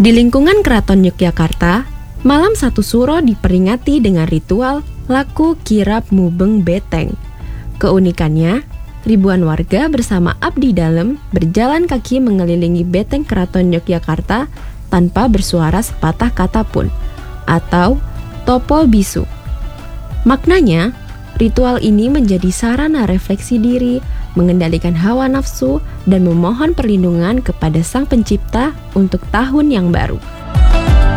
Di lingkungan Keraton Yogyakarta, malam satu suro diperingati dengan ritual laku kirap mubeng beteng. Keunikannya, ribuan warga bersama abdi dalem berjalan kaki mengelilingi beteng Keraton Yogyakarta tanpa bersuara sepatah kata pun, atau topo bisu. Maknanya, ritual ini menjadi sarana refleksi diri, mengendalikan hawa nafsu, dan memohon perlindungan kepada Sang Pencipta untuk tahun yang baru.